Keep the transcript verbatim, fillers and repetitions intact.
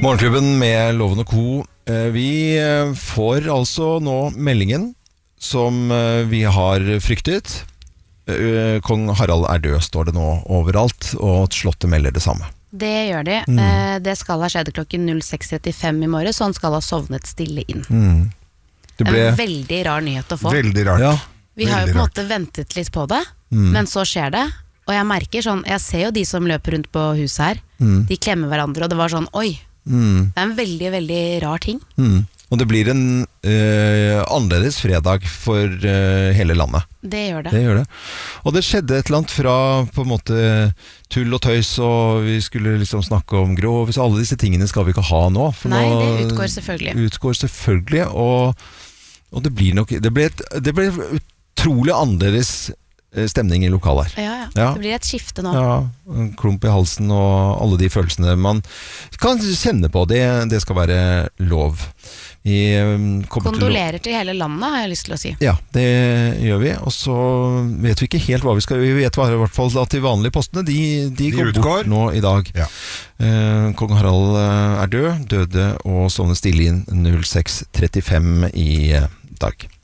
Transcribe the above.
Morgenklubben med Loven og Co. Vi får altså nå meldingen som vi har fryktet. Kong Harald er død, står det nå overalt, og slottet melder det samme. Det gjør de. Mm. Det skal ha skjedd klokken seks trettifem i morgen, så han skal ha sovnet stille inn. Mm. Det ble det er en veldig rar nyhet å få. Veldig rart. Ja. Vi har jo på en måte ventet litt på det, mm. men så skjer det. Og jeg merker sånn, jeg ser jo de som løper rundt på huset her, mm. de klemmer hverandre, og det var sånn, oi, mm. det er en veldig, veldig rar ting. Mm. Og det blir en øh, annerledes fredag for øh, hele landet. Det gjør det. Det gjør det. Og det skjedde et eller annet fra på en måte tull og tøys, og vi skulle liksom snakke om grovis, alle disse tingene skal vi ikke ha nå. For Nei, nå det utgår selvfølgelig. Utgår selvfølgelig, og, og det blir nok, det ble, et, det ble utrolig annerledes stemning i lokalet her. Ja, ja, ja. Det blir et skifte nå. Ja, en klump i halsen og alle de følelsene man kan kjenne på. Det, det skal være lov. Vi kondolerer til, til hele landet, har jeg lyst til å si. Ja, det gjør vi. Og så vet vi ikke helt hva vi skal. Vi vet i hvert fall at de vanlige postene, de, de, de går utgår. Bort nå i dag. Ja. Eh, Kong Harald er død, døde og sovnet stille inn seks trettifem i dag.